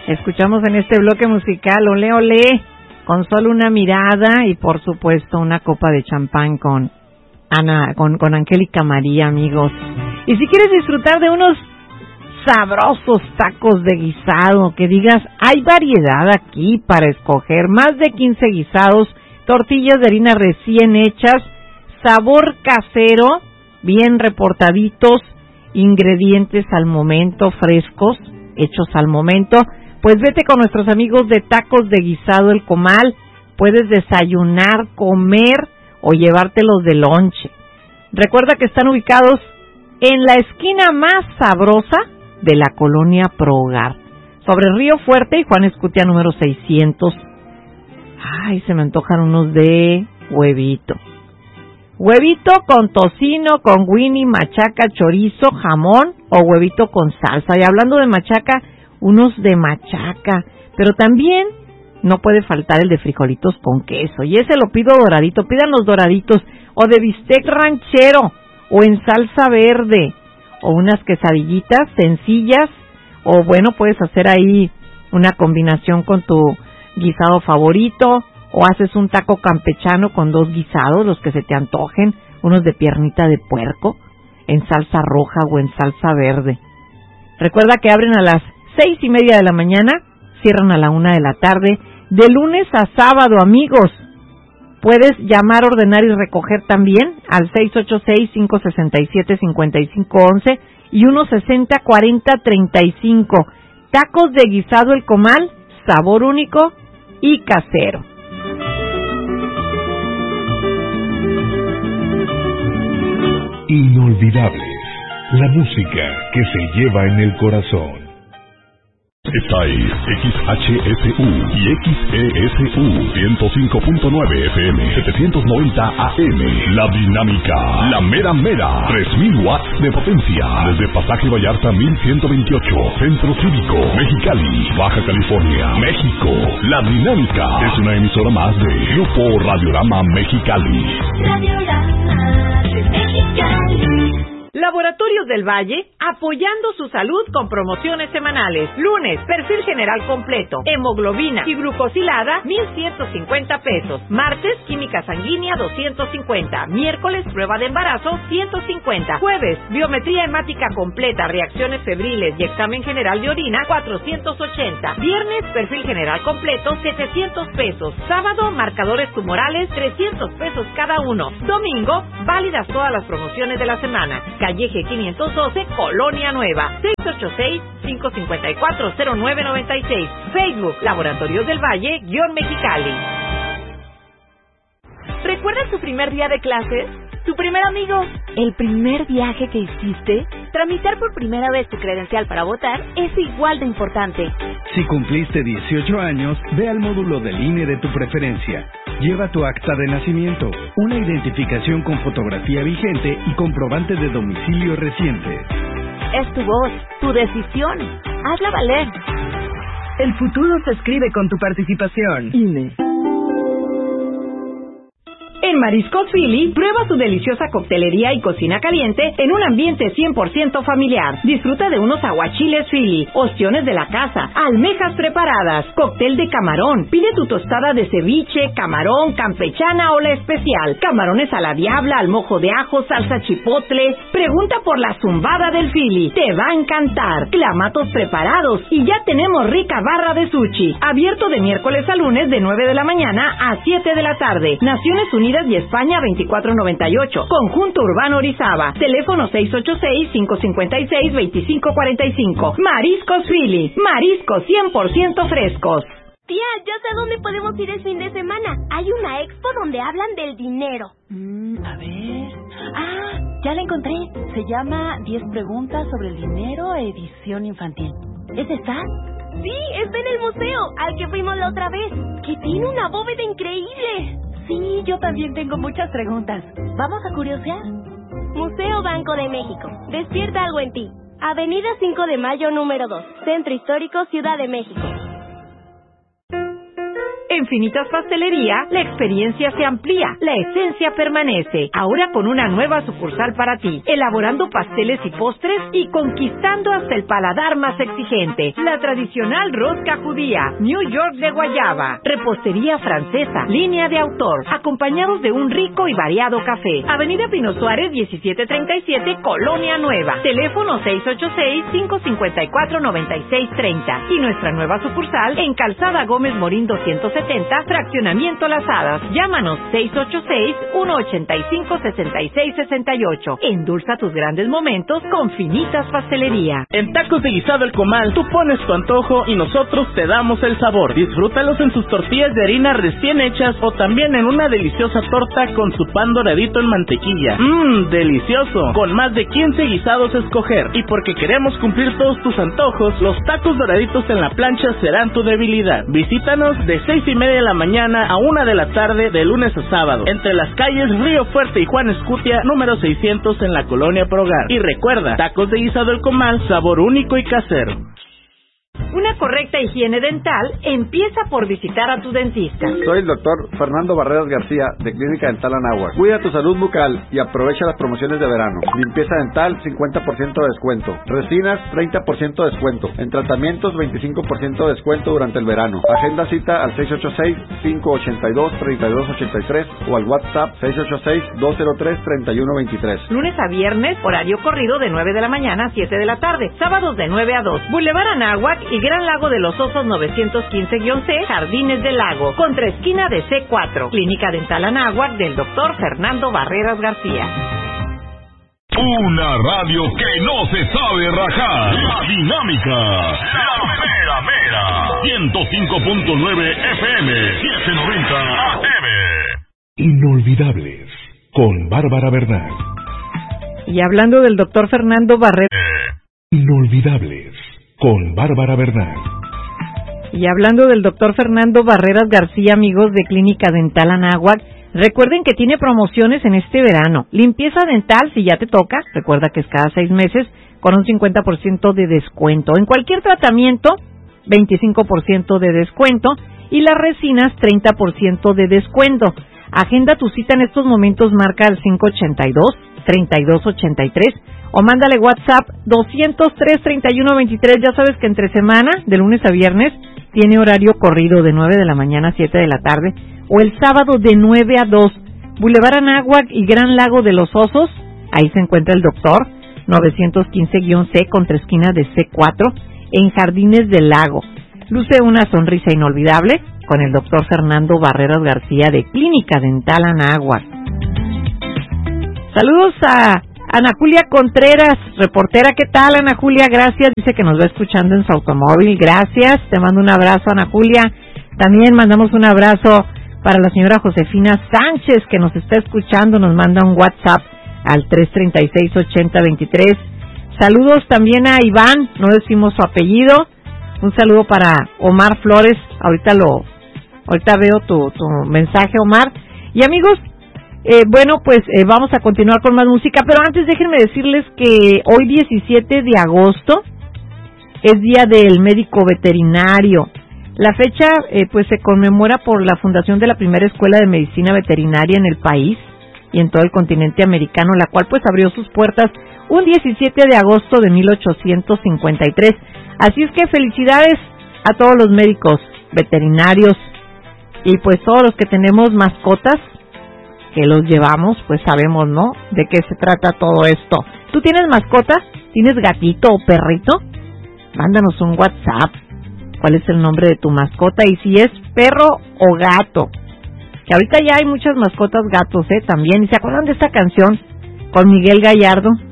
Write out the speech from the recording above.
Escuchamos en este bloque musical Olé Olé, con solo una mirada y por supuesto una copa de champán con Angélica María, amigos. Y si quieres disfrutar de unos sabrosos tacos de guisado, que digas, hay variedad aquí para escoger, más de 15 guisados, tortillas de harina recién hechas, sabor casero, bien reportaditos, ingredientes al momento, frescos, hechos al momento. Pues vete con nuestros amigos de Tacos de Guisado El Comal, puedes desayunar, comer o llevártelos de lonche. Recuerda que están ubicados en la esquina más sabrosa de la colonia Prohogar, sobre Río Fuerte y Juan Escutia número 600. Ay, se me antojan unos de huevito. Huevito con tocino, con Winnie, machaca, chorizo, jamón o huevito con salsa. Y hablando de machaca, unos de machaca, pero también no puede faltar el de frijolitos con queso. Y ese lo pido doradito, pidan los doraditos, o de bistec ranchero, o en salsa verde, o unas quesadillitas sencillas, o bueno, puedes hacer ahí una combinación con tu guisado favorito, o haces un taco campechano con 2 guisados, los que se te antojen, unos de piernita de puerco, en salsa roja o en salsa verde. Recuerda que abren a las 6:30 de la mañana, cierran a la 1 de la tarde, de lunes a sábado, amigos. Puedes llamar, ordenar y recoger también al 686-567-5511 y 160-4035. Tacos de Guisado El Comal, sabor único y casero. Inolvidables, la música que se lleva en el corazón. Esta es XHSU y XESU 105.9 FM, 790 AM. La Dinámica, la mera mera, 3000 watts de potencia. Desde Pasaje Vallarta 1128, Centro Cívico, Mexicali, Baja California, México. La Dinámica es una emisora más de Grupo Radiorama Mexicali. Radiorama Mexicali. Laboratorios del Valle, apoyando su salud con promociones semanales. Lunes, perfil general completo, hemoglobina y glucosilada, 1,150 pesos. Martes, química sanguínea, 250. Miércoles, prueba de embarazo, 150. Jueves, biometría hemática completa, reacciones febriles y examen general de orina, 480. Viernes, perfil general completo, 700 pesos. Sábado, marcadores tumorales, 300 pesos cada uno. Domingo, válidas todas las promociones de la semana. Calleje 512, Colonia Nueva, 686-554-0996. Facebook, Laboratorios del Valle, _Mexicali. ¿Recuerdas tu primer día de clases? ¿Tu primer amigo? ¿El primer viaje que hiciste? Tramitar por primera vez tu credencial para votar es igual de importante. Si cumpliste 18 años, ve al módulo del INE de tu preferencia. Lleva tu acta de nacimiento, una identificación con fotografía vigente y comprobante de domicilio reciente. Es tu voz, tu decisión. Hazla valer. El futuro se escribe con tu participación. INE. En Mariscos Philly, prueba su deliciosa coctelería y cocina caliente en un ambiente 100% familiar. Disfruta de unos aguachiles Philly, ostiones de la casa, almejas preparadas, cóctel de camarón. Pide tu tostada de ceviche, camarón, campechana o la especial. Camarones a la diabla, al mojo de ajo, salsa chipotle. Pregunta por la zumbada del Philly. Te va a encantar. Clamatos preparados y ya tenemos rica barra de sushi. Abierto de miércoles a lunes de 9 de la mañana a 7 de la tarde. Naciones Unidas y España 2498. Conjunto Urbano Orizaba. Teléfono 686-556-2545. Mariscos Philly. Mariscos 100% frescos. Tía, ya sé a dónde podemos ir el fin de semana. Hay una expo donde hablan del dinero. A ver... ya la encontré. Se llama 10 preguntas sobre el dinero, edición infantil. ¿Es esta? Sí, está en el museo, al que fuimos la otra vez. Que tiene una bóveda increíble. Sí, yo también tengo muchas preguntas. ¿Vamos a curiosear? Museo Banco de México. Despierta algo en ti. Avenida 5 de Mayo, número 2. Centro Histórico, Ciudad de México. En Finitas Pastelería, la experiencia se amplía, la esencia permanece. Ahora con una nueva sucursal para ti, elaborando pasteles y postres y conquistando hasta el paladar más exigente. La tradicional rosca judía, New York de guayaba, repostería francesa, línea de autor, acompañados de un rico y variado café. Avenida Pino Suárez 1737, Colonia Nueva. Teléfono 686-554-9630. Y nuestra nueva sucursal en Calzada Gómez Morín 270, Fraccionamiento Las Hadas. Llámanos 686-185-6668. Endulza tus grandes momentos con Finitas Pastelería. En Tacos de Guisado El Comal, tú pones tu antojo y nosotros te damos el sabor. Disfrútalos en sus tortillas de harina recién hechas o también en una deliciosa torta con su pan doradito en mantequilla. Delicioso. Con más de 15 guisados a escoger. Y porque queremos cumplir todos tus antojos, los tacos doraditos en la plancha serán tu debilidad. Visítanos de 6:30 de la mañana a 1 de la tarde de lunes a sábado, entre las calles Río Fuerte y Juan Escutia, número 600 en la Colonia Progar. Y recuerda, Tacos de Guisado El Comal, sabor único y casero. Una correcta higiene dental empieza por visitar a tu dentista. Soy el doctor Fernando Barreras García, de Clínica Dental Anáhuac. Cuida tu salud bucal y aprovecha las promociones de verano. Limpieza dental, 50% de descuento. Resinas, 30% de descuento. En tratamientos, 25% de descuento durante el verano. Agenda cita al 686-582-3283 o al WhatsApp 686-203-3123. Lunes a viernes, horario corrido de 9 de la mañana a 7 de la tarde. Sábados de 9 a 2. Boulevard Anáhuac y Gran Lago de los Osos 915-C, Jardines del Lago, contraesquina de C4. Clínica Dental Anáhuac del doctor Fernando Barreras García. Una radio que no se sabe rajar. La Dinámica. La Mera Mera. 105.9 FM. 790 AM. Inolvidables. Con Bárbara Bernal. Y hablando del doctor Fernando Barreras. Inolvidables. Con Bárbara Bernal. Y hablando del doctor Fernando Barreras García, amigos de Clínica Dental Anáhuac, recuerden que tiene promociones en este verano. Limpieza dental, si ya te toca, recuerda que es cada 6 meses, con un 50% de descuento. En cualquier tratamiento, 25% de descuento. Y las resinas, 30% de descuento. Agenda tu cita en estos momentos, marca al 582-3283. O mándale WhatsApp 203-3123. Ya sabes que entre semana, de lunes a viernes, tiene horario corrido de 9 de la mañana a 7 de la tarde. O el sábado de 9 a 2. Boulevard Anáhuac y Gran Lago de los Osos. Ahí se encuentra el doctor. 915-C, contra esquina de C4, en Jardines del Lago. Luce una sonrisa inolvidable con el doctor Fernando Barreras García de Clínica Dental Anáhuac. Saludos a Ana Julia Contreras, reportera. ¿Qué tal, Ana Julia? Gracias. Dice que nos va escuchando en su automóvil. Gracias. Te mando un abrazo, Ana Julia. También mandamos un abrazo para la señora Josefina Sánchez, que nos está escuchando. Nos manda un WhatsApp al 336-8023. Saludos también a Iván. No decimos su apellido. Un saludo para Omar Flores. Ahorita veo tu mensaje, Omar. Y amigos, vamos a continuar con más música, pero antes déjenme decirles que hoy 17 de agosto es Día del Médico Veterinario. La fecha se conmemora por la fundación de la primera escuela de medicina veterinaria en el país y en todo el continente americano, la cual abrió sus puertas un 17 de agosto de 1853. Así es que felicidades a todos los médicos veterinarios y todos los que tenemos mascotas, que los llevamos, sabemos, ¿no?, de qué se trata todo esto. ¿Tú tienes mascota? ¿Tienes gatito o perrito? Mándanos un WhatsApp. ¿Cuál es el nombre de tu mascota? Y si es perro o gato. Que ahorita ya hay muchas mascotas gatos, también. ¿Y se acuerdan de esta canción con Miguel Gallardo?